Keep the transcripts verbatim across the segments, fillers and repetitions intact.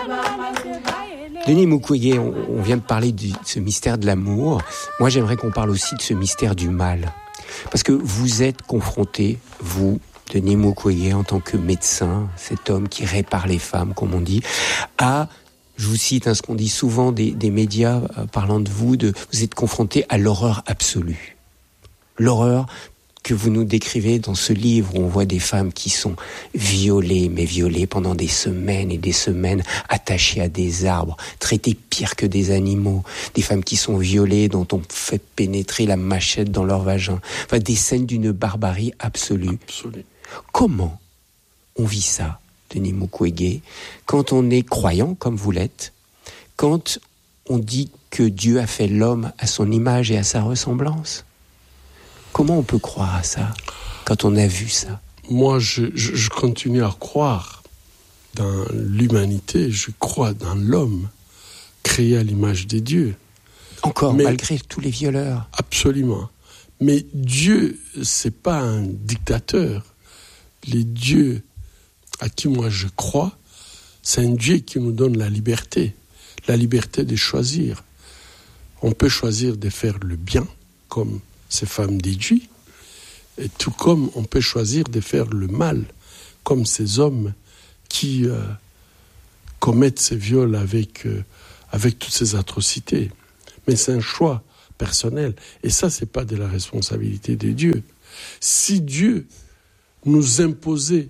Denis Mukwege, on, on vient de parler de ce mystère de l'amour. Moi, j'aimerais qu'on parle aussi de ce mystère du mal. Parce que vous êtes confronté, vous, Denis Mukwege, en tant que médecin, cet homme qui répare les femmes, comme on dit, à, je vous cite hein, ce qu'on dit souvent des, des médias euh, parlant de vous, de, vous êtes confronté à l'horreur absolue. L'horreur que vous nous décrivez dans ce livre où on voit des femmes qui sont violées, mais violées pendant des semaines et des semaines, attachées à des arbres, traitées pire que des animaux, des femmes qui sont violées, dont on fait pénétrer la machette dans leur vagin, enfin des scènes d'une barbarie absolue. Absolue. Comment on vit ça, Denis Mukwege, quand on est croyant, comme vous l'êtes, quand on dit que Dieu a fait l'homme à son image et à sa ressemblance? Comment on peut croire à ça, quand on a vu ça? Moi, je, je, je continue à croire dans l'humanité, je crois dans l'homme, créé à l'image des dieux. Encore, Mais, malgré tous les violeurs. Absolument. Mais Dieu, c'est pas un dictateur. Les dieux à qui moi je crois, c'est un Dieu qui nous donne la liberté, la liberté de choisir. On peut choisir de faire le bien, comme ces femmes déduites, et tout comme on peut choisir de faire le mal, comme ces hommes qui euh, commettent ces viols avec, euh, avec toutes ces atrocités. Mais c'est un choix personnel, et ça, c'est pas de la responsabilité de Dieu. Si Dieu nous imposait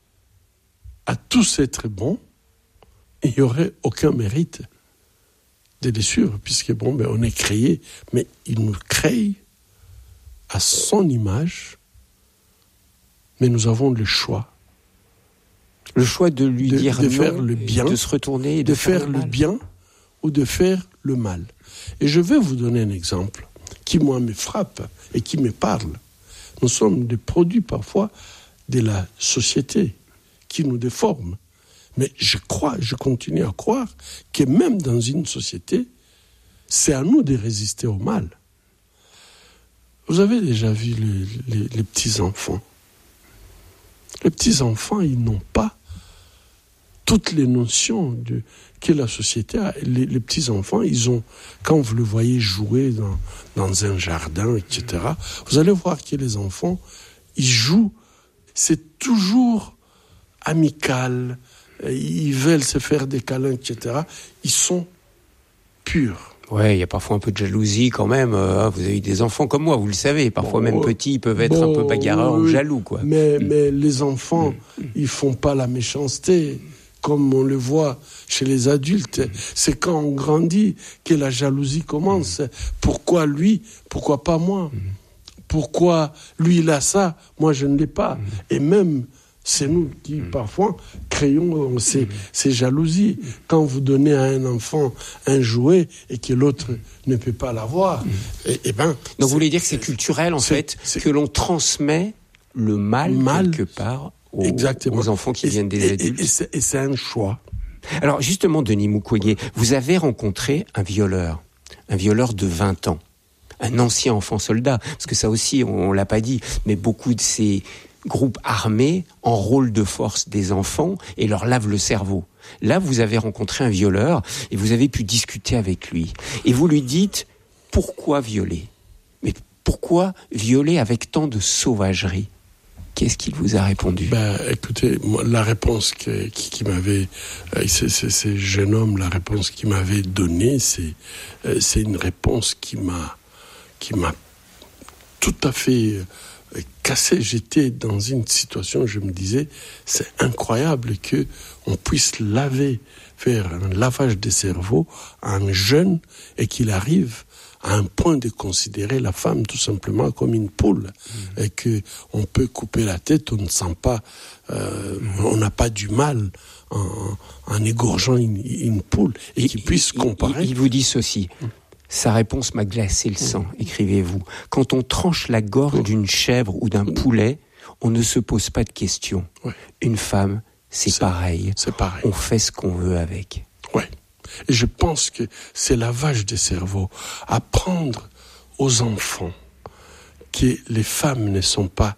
à tous être bons, il n'y aurait aucun mérite de les suivre, puisque bon, ben, on est créé, mais il nous crée à son image, mais nous avons le choix. Le choix de lui de, dire de non, faire le bien, de se retourner et de, de faire, faire le, le bien ou de faire le mal. Et je vais vous donner un exemple qui, moi, me frappe et qui me parle. Nous sommes des produits, parfois, de la société qui nous déforme. Mais je crois, je continue à croire que même dans une société, c'est à nous de résister au mal. Vous avez déjà vu les, les, les petits-enfants. Les petits-enfants, ils n'ont pas toutes les notions de, que la société a. Les, les petits-enfants, ils ont, quand vous le voyez jouer dans, dans un jardin, et cetera, vous allez voir que les enfants, ils jouent, c'est toujours amical, ils veulent se faire des câlins, et cetera. Ils sont purs. Ouais, il y a parfois un peu de jalousie quand même. Euh, vous avez eu des enfants comme moi, vous le savez. Parfois, bon, même petits, ils peuvent être bon, un peu bagarreurs oui, ou jaloux, quoi. Mais, mmh. mais les enfants, mmh. ils font pas la méchanceté comme on le voit chez les adultes. Mmh. C'est quand on grandit que la jalousie commence. Mmh. Pourquoi lui? Pourquoi pas moi? Mmh. Pourquoi lui, il a ça? Moi, je ne l'ai pas. Mmh. Et même, c'est nous qui, mmh. parfois, créons ces, mmh. ces jalousies. Mmh. Quand vous donnez à un enfant un jouet et que l'autre mmh. ne peut pas l'avoir, mmh. et, et ben... Donc vous voulez dire que c'est culturel, en fait, c'est, que l'on transmet le mal, mal quelque part aux, aux enfants qui et, viennent des et, adultes. Et, et, c'est, et c'est un choix. Alors justement, Denis Mukwege, vous avez rencontré un violeur, un violeur de vingt ans, un ancien enfant soldat, parce que ça aussi, on, on l'a pas dit, mais beaucoup de ces groupes armés enrôlent de force des enfants et leur lavent le cerveau. Là, vous avez rencontré un violeur et vous avez pu discuter avec lui. Et vous lui dites, pourquoi violer? Mais pourquoi violer avec tant de sauvagerie? Qu'est-ce qu'il vous a répondu? Ben, écoutez, moi, la réponse que, qui, qui m'avait, euh, c'est, c'est, c'est jeune homme, la réponse qu'il m'avait donnée, c'est, euh, c'est une réponse qui m'a, qui m'a tout à fait euh, cassé. J'étais dans une situation où je me disais, c'est incroyable que on puisse laver, faire un lavage des cerveaux à un jeune et qu'il arrive à un point de considérer la femme tout simplement comme une poule, mmh. et que on peut couper la tête, on ne sent pas, euh, mmh. on n'a pas du mal en, en égorgeant une, une poule, et, et qu'il puisse il, comparer. Il, il vous dit ceci. Mmh. Sa réponse m'a glacé le sang, mmh. écrivez-vous. Quand on tranche la gorge mmh. d'une chèvre ou d'un mmh. poulet, on ne se pose pas de questions. Ouais. Une femme, c'est, c'est pareil. C'est pareil. On fait ce qu'on veut avec. Ouais. Et je pense que c'est lavage des cerveaux. Apprendre aux enfants que les femmes ne sont pas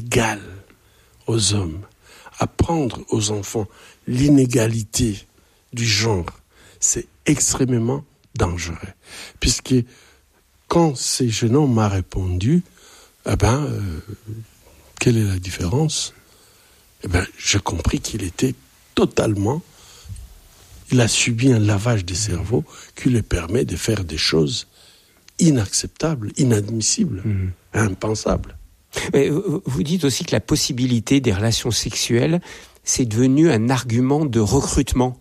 égales aux hommes. Apprendre aux enfants l'inégalité du genre, c'est extrêmement dangereux. Puisque quand ce jeune homme m'a répondu, eh ben, euh, quelle est la différence ? Eh ben, j'ai compris qu'il était totalement... Il a subi un lavage des cerveaux qui lui permet de faire des choses inacceptables, inadmissibles, mmh. impensables. Mais vous dites aussi que la possibilité des relations sexuelles, c'est devenu un argument de recrutement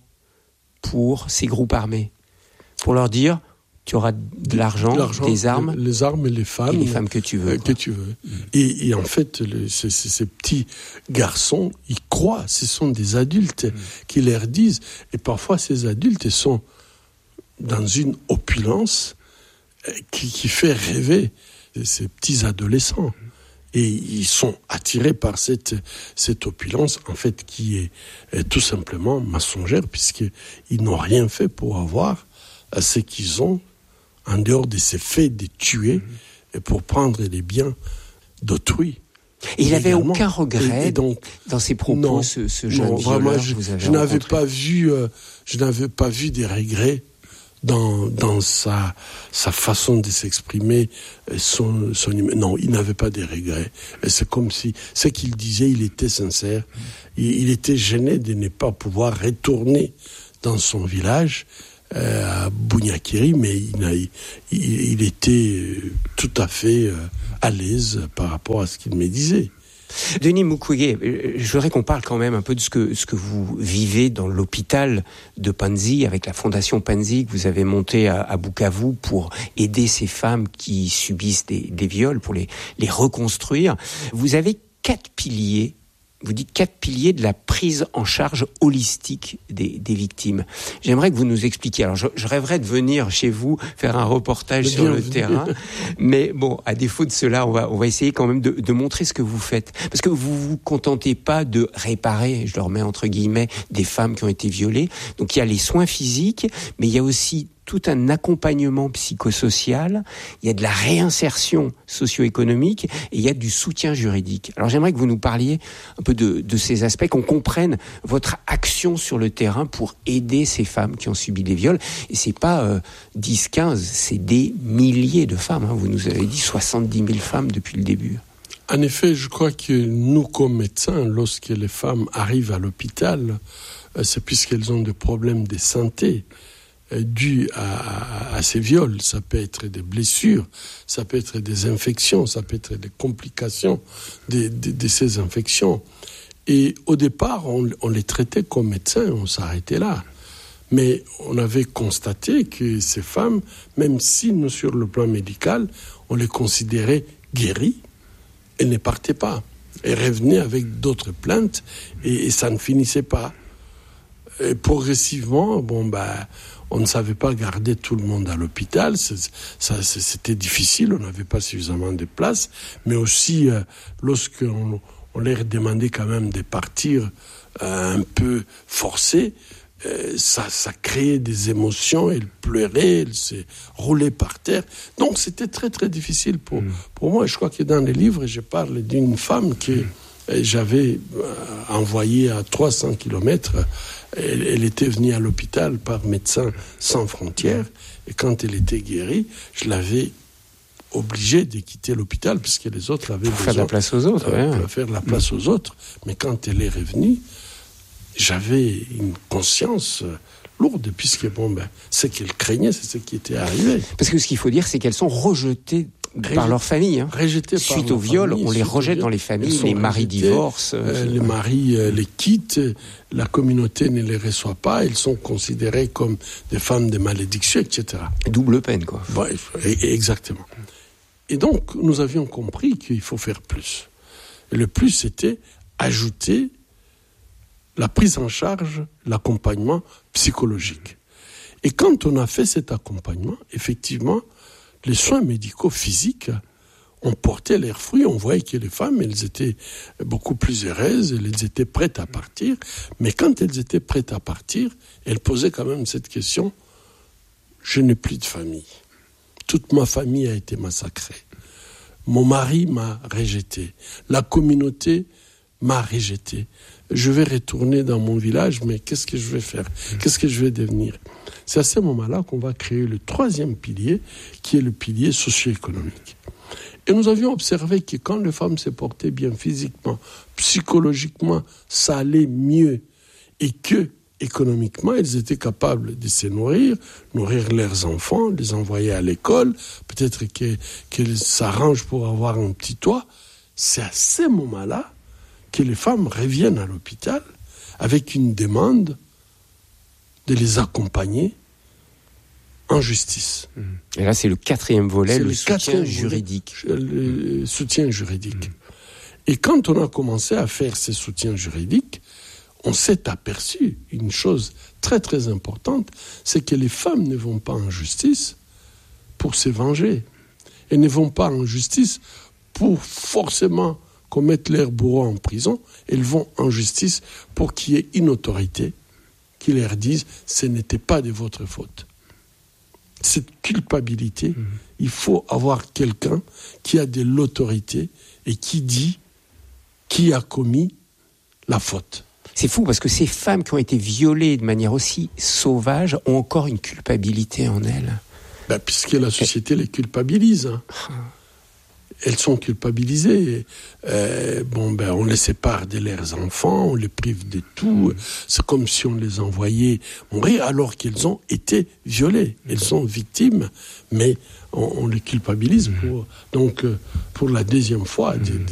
pour ces groupes armés. Pour leur dire, tu auras de l'argent, l'argent des armes. Les, les armes et les femmes. Et les femmes que tu veux. Euh, que tu veux. Mmh. Et, et en fait, le, ces, ces, ces petits garçons, ils croient, ce sont des adultes mmh. qui leur disent. Et parfois, ces adultes sont dans une opulence qui, qui fait rêver ces petits adolescents. Mmh. Et ils sont attirés par cette, cette opulence, en fait, qui est, est tout simplement mensongère, puisqu'ils n'ont rien fait pour avoir ce qu'ils ont, en dehors de ces faits de tuer, mmh. et pour prendre les biens d'autrui. Et il n'avait aucun regret et, et donc, dans ses propos, non, ce, ce jeune non, violeur vraiment, que je, vous avez je n'avais rencontré. pas vu, euh, je n'avais pas vu des regrets dans, dans sa, sa façon de s'exprimer, son, son, non, il n'avait pas de regrets. Et c'est comme si, ce qu'il disait, il était sincère. Il, il était gêné de ne pas pouvoir retourner dans son village, euh, à Bunyakiri, mais il, a, il, il était tout à fait euh, à l'aise par rapport à ce qu'il me disait. Denis Mukwege, je voudrais qu'on parle quand même un peu de ce que, ce que vous vivez dans l'hôpital de Panzi, avec la fondation Panzi que vous avez montée à, à Bukavu pour aider ces femmes qui subissent des, des viols, pour les, les reconstruire. Vous avez quatre piliers. Vous dites quatre piliers de la prise en charge holistique des, des victimes. J'aimerais que vous nous expliquiez. Alors, je, je rêverais de venir chez vous faire un reportage sur le terrain, mais bon, à défaut de cela, on va, on va essayer quand même de, de montrer ce que vous faites, parce que vous vous contentez pas de réparer, je le remets entre guillemets, des femmes qui ont été violées. Donc, il y a les soins physiques, mais il y a aussi tout un accompagnement psychosocial, il y a de la réinsertion socio-économique et il y a du soutien juridique. Alors j'aimerais que vous nous parliez un peu de, de ces aspects, qu'on comprenne votre action sur le terrain pour aider ces femmes qui ont subi des viols. Et c'est pas euh, dix, quinze, c'est des milliers de femmes. Hein. Vous nous avez dit soixante-dix mille femmes depuis le début. En effet, je crois que nous, comme médecins, lorsque les femmes arrivent à l'hôpital, c'est puisqu'elles ont des problèmes de santé dû à, à, à ces viols. Ça peut être des blessures, ça peut être des infections, ça peut être des complications de, de, de ces infections. Et au départ, on, on les traitait comme médecins, on s'arrêtait là. Mais on avait constaté que ces femmes, même si nous, sur le plan médical, on les considérait guéries, elles ne partaient pas. Elles revenaient avec d'autres plaintes et, et ça ne finissait pas. Et progressivement, bon, bah, on ne savait pas garder tout le monde à l'hôpital. C'est, ça, c'était difficile, on n'avait pas suffisamment de place. Mais aussi, euh, lorsqu'on on leur demandait quand même de partir euh, un peu forcés, euh, ça, ça créait des émotions. Elles pleuraient, elles se roulaient par terre. Donc c'était très très difficile pour, mmh. pour moi. Je crois que dans les livres, je parle d'une femme que mmh. j'avais euh, envoyée à trois cents kilomètres. Elle, elle était venue à l'hôpital par Médecins sans frontières. Et quand elle était guérie, je l'avais obligée de quitter l'hôpital puisque les autres avaient pour besoin... faire de la place aux autres. Euh, ouais. Faire de la place mmh. aux autres. Mais quand elle est revenue, j'avais une conscience lourde puisque bon, ben, ce qu'elle craignait, c'est ce qui était arrivé. Parce que ce qu'il faut dire, c'est qu'elles sont rejetées Rejet, par leur famille. Hein. Rejetées Suite par au viol, famille, on les rejette dans les familles, les maris rejetées, divorcent. Euh, les maris euh, les quittent, la communauté ne les reçoit pas, elles sont considérées comme des femmes de malédiction, et cetera. Double peine, quoi. Bref, exactement. Et donc, nous avions compris qu'il faut faire plus. Et le plus, c'était ajouter la prise en charge, l'accompagnement psychologique. Et quand on a fait cet accompagnement, effectivement, les soins médicaux physiques ont porté leurs fruits. On voyait que les femmes, elles étaient beaucoup plus heureuses, elles étaient prêtes à partir. Mais quand elles étaient prêtes à partir, elles posaient quand même cette question, je n'ai plus de famille. Toute ma famille a été massacrée. Mon mari m'a rejeté. La communauté m'a rejeté. je vais retourner dans mon village, mais qu'est-ce que je vais faire? Qu'est-ce que je vais devenir? C'est à ce moment-là qu'on va créer le troisième pilier, qui est le pilier socio-économique. Et nous avions observé que quand les femmes se portaient bien physiquement, psychologiquement, ça allait mieux, et que économiquement, elles étaient capables de se nourrir, nourrir leurs enfants, les envoyer à l'école, peut-être que, qu'elles s'arrangent pour avoir un petit toit. C'est à ce moment-là que les femmes reviennent à l'hôpital avec une demande de les accompagner en justice. Et là, c'est le quatrième volet, c'est le, le soutien juridique. Volet, le soutien juridique. Mmh. Et quand on a commencé à faire ces soutiens juridiques, on s'est aperçu une chose très très importante, c'est que les femmes ne vont pas en justice pour se venger. Elles ne vont pas en justice pour forcément qu'on mette leur bourreau en prison. Elles vont en justice pour qu'il y ait une autorité qui leur dise « ce n'était pas de votre faute ». Cette culpabilité, mmh. il faut avoir quelqu'un qui a de l'autorité et qui dit qui a commis la faute. C'est fou parce que ces femmes qui ont été violées de manière aussi sauvage ont encore une culpabilité en elles. Ben, puisque la société les culpabilise. Hein. Elles sont culpabilisées. Euh, bon, ben, on les sépare de leurs enfants, on les prive de tout. C'est comme si on les envoyait mourir alors qu'elles ont été violées. Elles sont victimes, mais on, on les culpabilise pour, donc, pour la deuxième fois. De, de,